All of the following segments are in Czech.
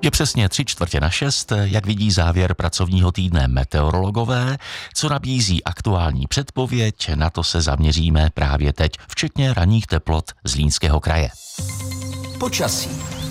Je přesně 5:45, jak vidí závěr pracovního týdne meteorologové, co nabízí aktuální předpověď, na to se zaměříme právě teď, včetně ranních teplot Zlínského kraje. Počasí.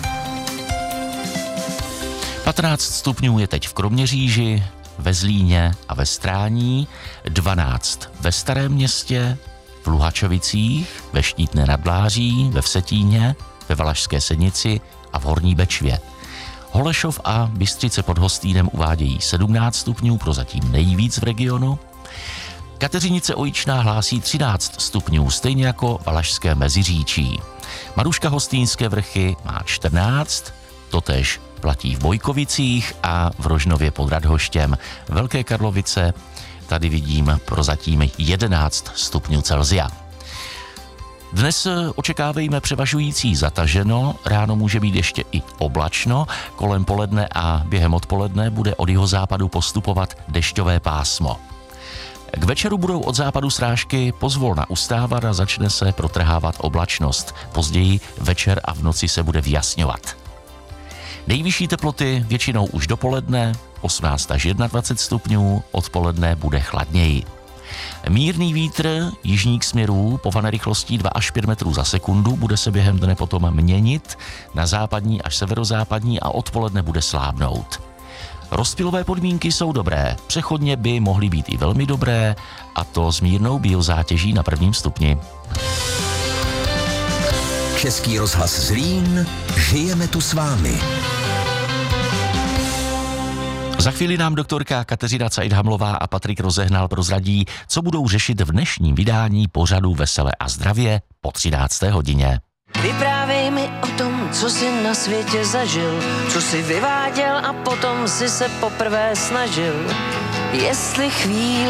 15 stupňů je teď v Kroměříži, ve Zlíně a ve Strání, 12 ve Starém Městě, v Luhačovicích, ve Štítné nad Bláří, ve Vsetíně, ve Valašské Sednici a v Horní Bečvě. Holešov a Bystřice pod Hostýnem uvádějí 17 stupňů, prozatím nejvíc v regionu. Kateřinice Ojičná hlásí 13 stupňů, stejně jako Valašské Meziříčí. Maruška Hostýnské Vrchy má 14, totéž platí v Bojkovicích a v Rožnově pod Radhoštěm. Velké Karlovice, tady vidím prozatím 11 stupňů Celsia. Dnes očekávejme převažující zataženo, ráno může být ještě i oblačno, kolem poledne a během odpoledne bude od jihozápadu postupovat dešťové pásmo. K večeru budou od západu srážky pozvolna ustávat a začne se protrhávat oblačnost. Později večer a v noci se bude vyjasňovat. Nejvyšší teploty většinou už dopoledne, 18 až 21 stupňů, odpoledne bude chladněji. Mírný vítr jižních směrů povane rychlostí 2 až 5 metrů za sekundu, bude se během dne potom měnit na západní až severozápadní a odpoledne bude slábnout. Rozptylové podmínky jsou dobré, přechodně by mohly být i velmi dobré, a to s mírnou biozátěží na 1. stupni. Český rozhlas Zlín, žijeme tu s vámi. Za chvíli nám doktorka Kateřina Caidhamlová a Patrik Rozehnal prozradí, co budou řešit v dnešním vydání pořadu Vesele a zdravě po 13. hodině. Vyprávěj mi o tom, co jsi na světě zažil, co jsi vyváděl a potom si se poprvé snažil. Jestli chvíli